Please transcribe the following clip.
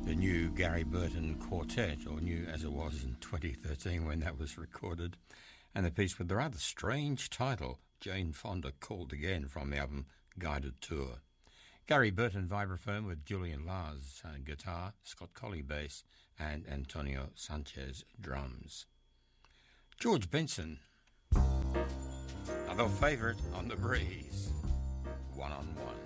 The new Gary Burton Quartet, or new as it was in 2013 when that was recorded, and the piece with the rather strange title, Jane Fonda Called Again, from the album Guided Tour. Gary Burton vibraphone with Julian Lars guitar, Scott Colley bass, and Antonio Sanchez drums. George Benson, another favourite on the breeze, One on One.